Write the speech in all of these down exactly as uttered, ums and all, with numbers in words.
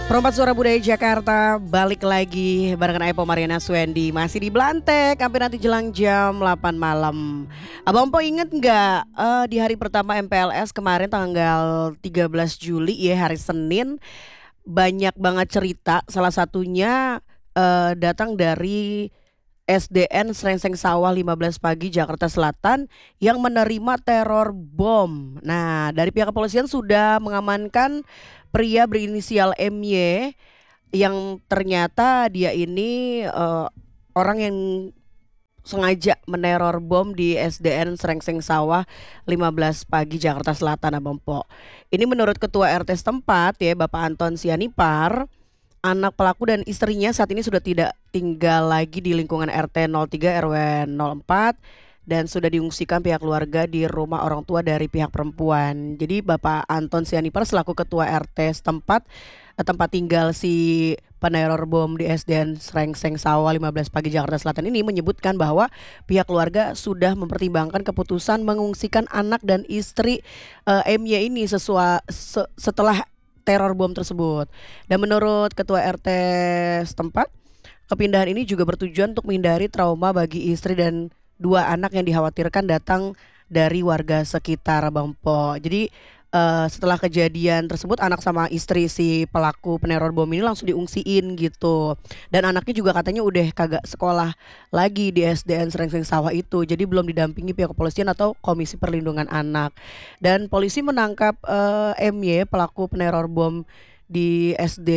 Perompak Suara Budaya Jakarta balik lagi barengan Epo Mariana Swendi. Masih di Blantek sampai nanti jelang jam delapan malam. Abang Po inget gak uh, di hari pertama M P L S kemarin tanggal tiga belas Juli ya, hari Senin, banyak banget cerita. Salah satunya uh, datang dari S D N Srengseng Sawah lima belas pagi Jakarta Selatan yang menerima teror bom. Nah, dari pihak kepolisian sudah mengamankan pria berinisial M Y yang ternyata dia ini uh, orang yang sengaja meneror bom di S D N Srengseng Sawah lima belas pagi Jakarta Selatan, Abang Po. Ini menurut Ketua R T setempat ya, Bapak Anton Sianipar. Anak pelaku dan istrinya saat ini sudah tidak tinggal lagi di lingkungan R T nol tiga R W nol empat dan sudah diungsikan pihak keluarga di rumah orang tua dari pihak perempuan. Jadi Bapak Anton Sianipar selaku Ketua R T setempat, tempat tinggal si peneror bom di S D N Srengseng Sawah lima belas pagi Jakarta Selatan ini menyebutkan bahwa pihak keluarga sudah mempertimbangkan keputusan mengungsikan anak dan istri uh, M Y ini sesuai se, setelah teror bom tersebut. Dan menurut Ketua R T setempat, kepindahan ini juga bertujuan untuk menghindari trauma bagi istri dan dua anak yang dikhawatirkan datang dari warga sekitar, Bang Po. Jadi uh, setelah kejadian tersebut anak sama istri si pelaku peneror bom ini langsung diungsiin gitu. Dan anaknya juga katanya udah kagak sekolah lagi di S D N Srengseng Sawah itu. Jadi belum didampingi pihak kepolisian atau Komisi Perlindungan Anak. Dan polisi menangkap uh, M Y pelaku peneror bom di S D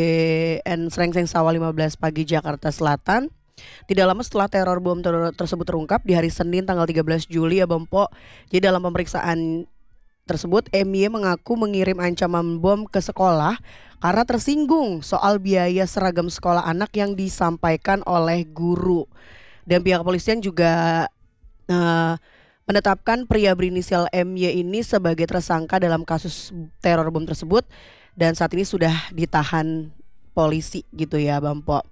N Srengseng Sawah lima belas pagi Jakarta Selatan. Tidak lama setelah teror bom ter- tersebut terungkap di hari Senin tanggal tiga belas Juli ya, Bang Po. Jadi dalam pemeriksaan tersebut M Y mengaku mengirim ancaman bom ke sekolah karena tersinggung soal biaya seragam sekolah anak yang disampaikan oleh guru. Dan pihak kepolisian juga uh, menetapkan pria berinisial M Y ini sebagai tersangka dalam kasus teror bom tersebut dan saat ini sudah ditahan polisi gitu ya, Bang Po.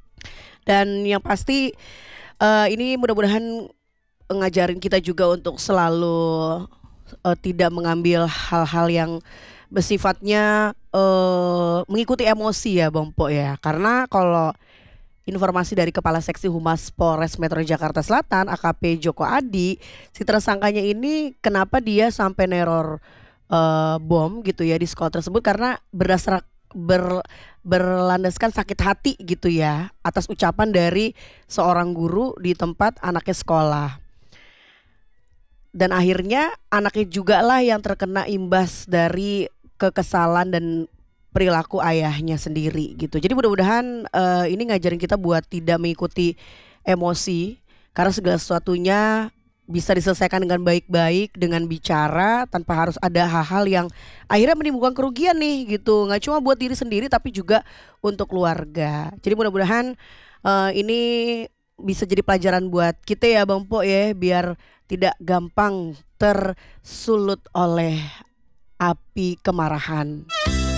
Dan yang pasti uh, ini mudah-mudahan ngajarin kita juga untuk selalu uh, tidak mengambil hal-hal yang bersifatnya uh, mengikuti emosi ya, Bang Po ya. Karena kalau informasi dari Kepala Seksi Humas Polres Metro Jakarta Selatan A K P Joko Adi, si tersangkanya ini kenapa dia sampai neror uh, bom gitu ya di sekolah tersebut karena berdasar ber berlandaskan sakit hati gitu ya atas ucapan dari seorang guru di tempat anaknya sekolah. Dan akhirnya anaknya juga lah yang terkena imbas dari kekesalan dan perilaku ayahnya sendiri gitu. Jadi mudah-mudahan uh, ini ngajarin kita buat tidak mengikuti emosi karena segala sesuatunya bisa diselesaikan dengan baik-baik, dengan bicara tanpa harus ada hal-hal yang akhirnya menimbulkan kerugian nih gitu. Nggak cuma buat diri sendiri tapi juga untuk keluarga. Jadi mudah-mudahan uh, ini bisa jadi pelajaran buat kita ya, Bang Po ya, biar tidak gampang tersulut oleh api kemarahan.